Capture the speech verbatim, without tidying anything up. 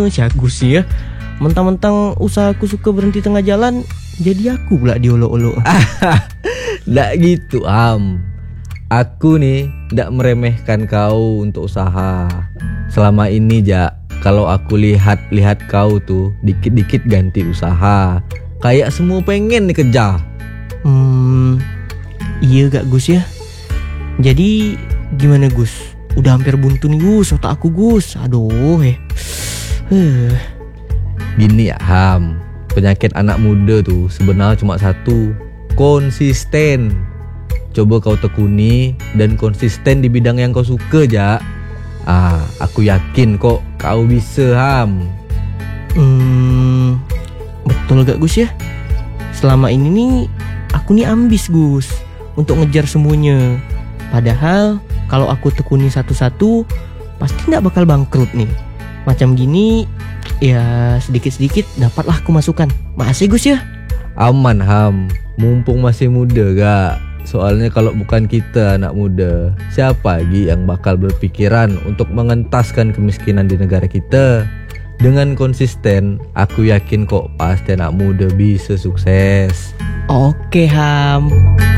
si Agus ya. Mentang-mentang usahaku suka berhenti tengah jalan, jadi aku pula diolok-olok. Nggak gitu Ham. Aku nih nggak meremehkan kau untuk usaha. Selama ini Jak, kalau aku lihat-lihat kau tuh dikit-dikit ganti usaha, kayak semua pengen dikejar. Hmm, iya gak Gus ya. Jadi gimana Gus? Udah hampir buntu nih Gus, otak aku Gus. Aduh eh. Huh. Gini ya Ham, penyakit anak muda tuh sebenarnya cuma satu, konsisten. Coba kau tekuni dan konsisten di bidang yang kau suka Jak. Ah, aku yakin kok kau bisa Ham. Hmm, betul gak Gus ya? Selama ini nih aku nih ambis Gus untuk ngejar semuanya. Padahal kalau aku tekuni satu-satu pasti gak bakal bangkrut nih. Macam gini ya sedikit-sedikit dapatlah aku masukan. Makasih Gus ya. Aman Ham, mumpung masih muda gak. Soalnya kalau bukan kita anak muda, siapa lagi yang bakal berpikiran untuk mengentaskan kemiskinan di negara kita? Dengan konsisten, aku yakin kok pasti anak muda bisa sukses. Oke Ham.